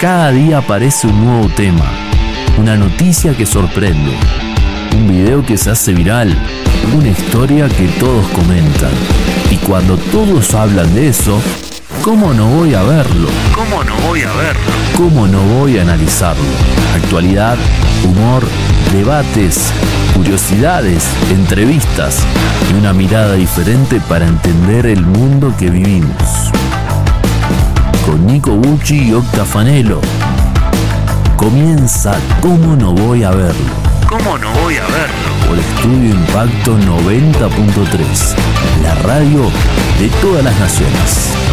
Cada día aparece un nuevo tema, una noticia que sorprende, un video que se hace viral, una historia que todos comentan. Y cuando todos hablan de eso, ¿cómo no voy a verlo? ¿Cómo no voy a verlo? ¿Cómo no voy a analizarlo? Actualidad, humor, debates, curiosidades, entrevistas y una mirada diferente para entender el mundo que vivimos. Con Nico Bucci y Octa Fanelo. Comienza ¿Cómo no voy a verlo? ¿Cómo no voy a verlo? Por Estudio Impacto 90.3, la radio de todas las naciones.